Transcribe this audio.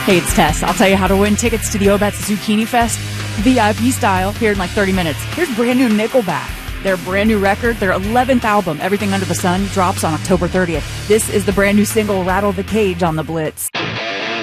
Hey, it's Tess. I'll tell you how to win tickets to the Obats Zucchini Fest VIP style here in like 30 minutes. Here's brand new Nickelback. Their brand new record, their 11th album, Everything Under the Sun, drops on October 30th. This is the brand new single, Rattle the Cage, on the Blitz.